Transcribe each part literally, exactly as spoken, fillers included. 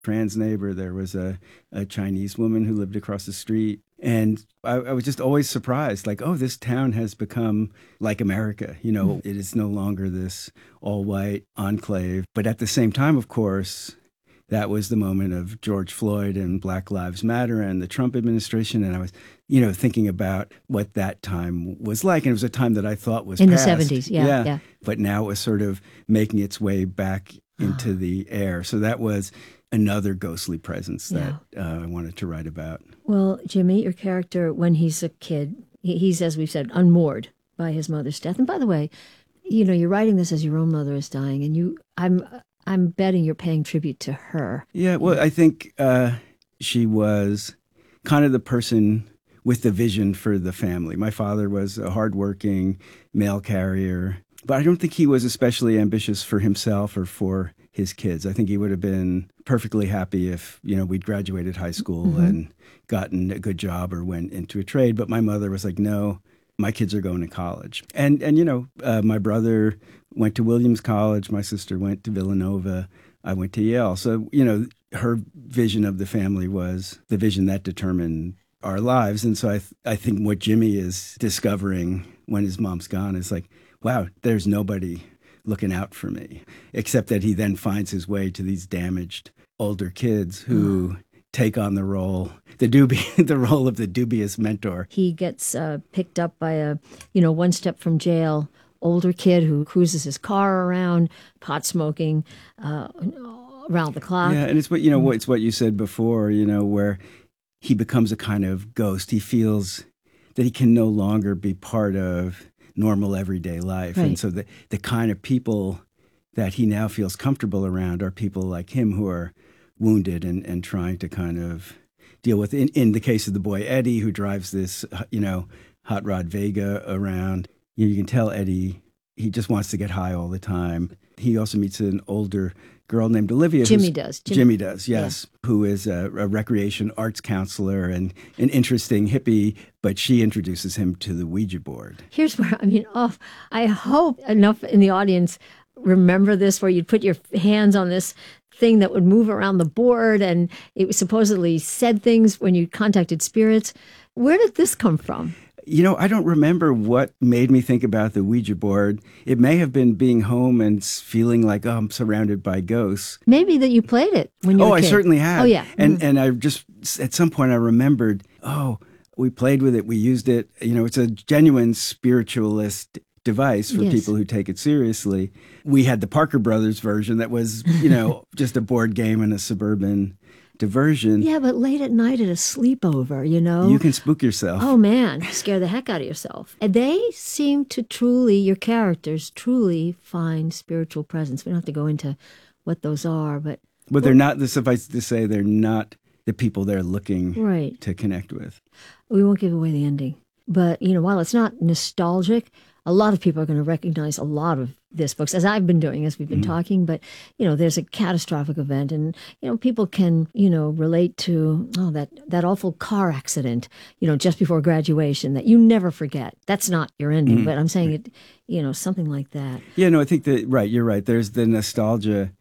trans neighbor. There was a, a Chinese woman who lived across the street. And I, I was just always surprised, like, oh, this town has become like America. You know, mm. It is no longer this all-white enclave. But at the same time, of course, that was the moment of George Floyd and Black Lives Matter and the Trump administration. And I was, you know, thinking about what that time was like. And it was a time that I thought was in past. the seventies. Yeah, yeah. yeah. But now it was sort of making its way back into the air. So that was another ghostly presence that yeah. uh, I wanted to write about. Well, Jimmy, your character, when he's a kid, he, he's, as we've said, unmoored by his mother's death. And by the way, you know, you're writing this as your own mother is dying, and you, I'm, I'm betting you're paying tribute to her. Yeah, well, I think uh, she was kind of the person with the vision for the family. My father was a hardworking mail carrier, but I don't think he was especially ambitious for himself or for his kids. I think he would have been perfectly happy if, you know, we'd graduated high school mm-hmm. and gotten a good job or went into a trade. But my mother was like, no, my kids are going to college. And, and you know, uh, my brother went to Williams College. My sister went to Villanova. I went to Yale. So, you know, her vision of the family was the vision that determined our lives. And so I, th- I think what Jimmy is discovering when his mom's gone is like, wow, there's nobody looking out for me, except that he then finds his way to these damaged older kids who mm. take on the role, the dubi- the role of the dubious mentor. He gets uh, picked up by a, you know, one step from jail, older kid who cruises his car around, pot smoking uh, around the clock. Yeah, and it's what, you know, what it's what you said before, you know, where he becomes a kind of ghost. He feels that he can no longer be part of normal everyday life. Right. And so the, the kind of people that he now feels comfortable around are people like him who are wounded and, and trying to kind of deal with, in, in the case of the boy Eddie, who drives this, you know, hot rod Vega around, you know, you can tell Eddie, he just wants to get high all the time. He also meets an older girl named Olivia. Jimmy does. Jimmy, Jimmy does, yes, yeah. Who is a, a recreation arts counselor and an interesting hippie, but she introduces him to the Ouija board. Here's where, I mean, oh, I hope enough in the audience remember this, where you'd put your hands on this thing that would move around the board, and it supposedly said things when you contacted spirits. Where did this come from? You know, I don't remember what made me think about the Ouija board. It may have been being home and feeling like, oh, I'm surrounded by ghosts. Maybe that you played it when you oh, were a kid. I certainly have. Oh, yeah. And mm-hmm. and I just, at some point I remembered, oh, we played with it, we used it. You know, it's a genuine spiritualist device for yes. people who take it seriously. We had the Parker Brothers version that was, you know, just a board game and a suburban diversion. Yeah, but late at night at a sleepover, you know. You can spook yourself. Oh, man, scare the heck out of yourself. And they seem to truly, your characters truly find spiritual presence. We don't have to go into what those are, but... But they're not, suffice to say, they're not the people they're looking right. to connect with. We won't give away the ending. But, you know, while it's not nostalgic, a lot of people are going to recognize a lot of this books, as I've been doing, as we've been mm-hmm. talking. But, you know, there's a catastrophic event, and, you know, people can, you know, relate to, oh, that, that awful car accident, you know, just before graduation that you never forget. That's not your ending, mm-hmm. but I'm saying it, you know, something like that. Yeah, no, I think that, right, you're right. There's the nostalgia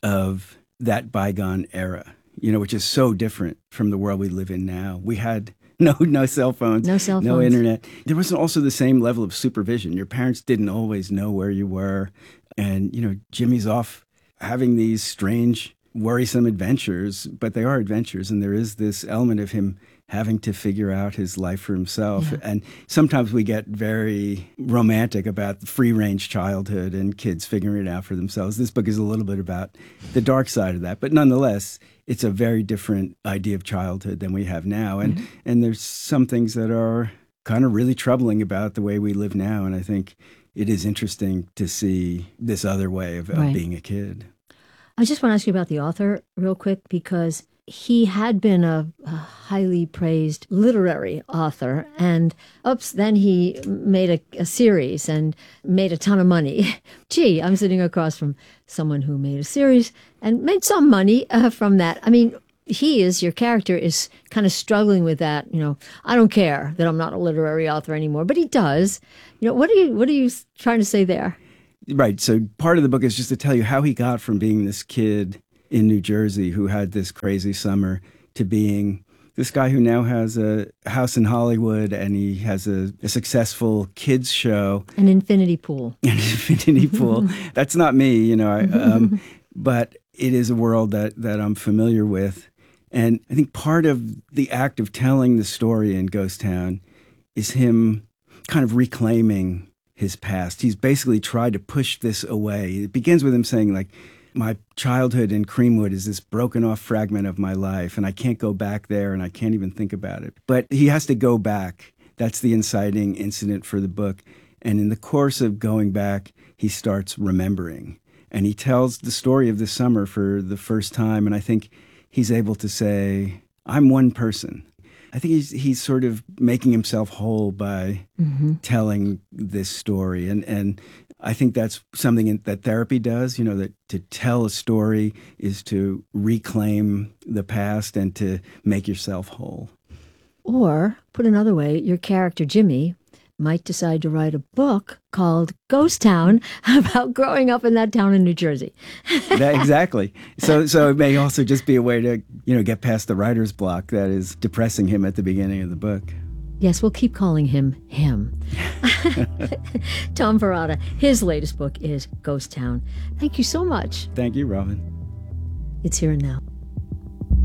of that bygone era, you know, which is so different from the world we live in now. We had... No, no cell phones. No cell phones. No internet. There wasn't also the same level of supervision. Your parents didn't always know where you were. And, you know, Jimmy's off having these strange, worrisome adventures, but they are adventures. And there is this element of him having to figure out his life for himself. Yeah. And sometimes we get very romantic about the free-range childhood and kids figuring it out for themselves. This book is a little bit about the dark side of that. But nonetheless, it's a very different idea of childhood than we have now. And mm-hmm. and there's some things that are kind of really troubling about the way we live now. And I think it is interesting to see this other way of, right. of being a kid. I just want to ask you about the author real quick, because he had been a, a highly praised literary author, and oops, then he made a, a series and made a ton of money. Gee, I'm sitting across from someone who made a series and made some money uh, from that. I mean, he is, your character is kind of struggling with that. You know, I don't care that I'm not a literary author anymore, but he does. You know, what are you, what are you trying to say there? Right. So part of the book is just to tell you how he got from being this kid in New Jersey who had this crazy summer to being this guy who now has a house in Hollywood and he has a, a successful kids show. An infinity pool. An infinity pool. That's not me, you know, I, um, but it is a world that, that I'm familiar with. And I think part of the act of telling the story in Ghost Town is him kind of reclaiming his past. He's basically tried to push this away. It begins with him saying, like, my childhood in Creamwood is this broken off fragment of my life, and I can't go back there, and I can't even think about it. But he has to go back. That's the inciting incident for the book. And in the course of going back, he starts remembering. And he tells the story of the summer for the first time, and I think he's able to say, I'm one person. I think he's he's sort of making himself whole by mm-hmm. telling this story. And and I think that's something in, that therapy does, you know, that to tell a story is to reclaim the past and to make yourself whole. Or, put another way, your character, Jimmy, might decide to write a book called Ghost Town about growing up in that town in New Jersey. That, exactly. So so it may also just be a way to, you know, get past the writer's block that is depressing him at the beginning of the book. Yes, we'll keep calling him him. Tom Perrotta, his latest book is Ghost Town. Thank you so much. Thank you, Robin. It's Here and Now.